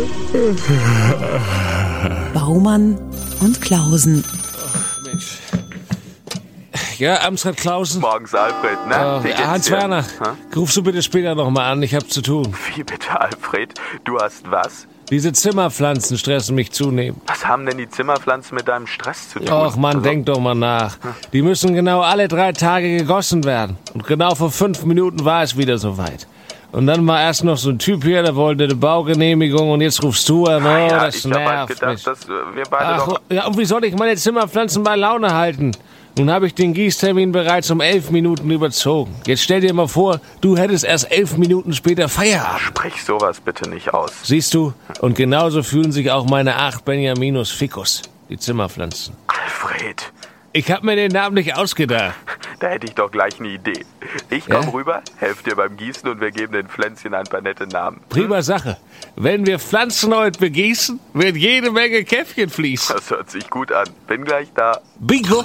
Baumann und Klausen. Mensch. Ja, Amtsrat Klausen. Morgens, Alfred, ne? Hans-Werner, rufst du bitte später nochmal an, ich hab zu tun. Wie bitte, Alfred? Du hast was? Diese Zimmerpflanzen stressen mich zunehmend. Was haben denn die Zimmerpflanzen mit deinem Stress zu tun? Och, Mann, denk doch mal nach. Die müssen genau alle 3 Tage gegossen werden. Und genau vor 5 Minuten war es wieder soweit. Und dann war erst noch so ein Typ hier, der wollte eine Baugenehmigung und jetzt rufst du an. Oh, das ich hab halt nervt gedacht, mich. dass wir beide doch... Ja, und wie soll ich meine Zimmerpflanzen bei Laune halten? Nun habe ich den Gießtermin bereits um 11 Minuten überzogen. Jetzt stell dir mal vor, du hättest erst 11 Minuten später Feierabend. Sprich sowas bitte nicht aus. Siehst du? Und genauso fühlen sich auch meine 8 Benjaminus ficus, die Zimmerpflanzen. Alfred, Ich hab mir den Namen nicht ausgedacht. da hätte ich doch gleich eine Idee. Ich komm rüber, helf dir beim Gießen und wir geben den Pflänzchen ein paar nette Namen. Prima Sache. Wenn wir Pflanzen heute begießen, wird jede Menge Käffchen fließen. Das hört sich gut an. Bin gleich da. Bingo!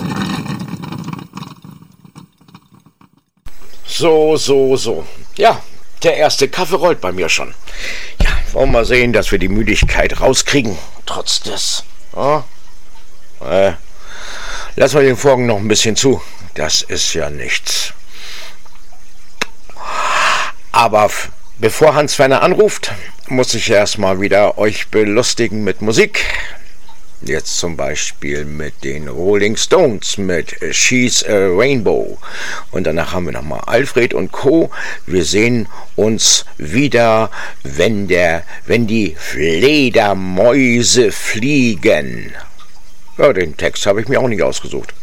So. Ja, der erste Kaffee rollt bei mir schon. Ja, wollen wir mal sehen, dass wir die Müdigkeit rauskriegen. Trotz des. Oh. Lassen wir den Vorhang noch ein bisschen zu. Das ist ja nichts. Aber bevor Hans-Werner anruft, muss ich erstmal wieder euch belustigen mit Musik. Jetzt zum Beispiel mit den Rolling Stones, mit She's a Rainbow. Und danach haben wir nochmal Alfred und Co. Wir sehen uns wieder, wenn die Fledermäuse fliegen. Ja, den Text habe ich mir auch nicht ausgesucht.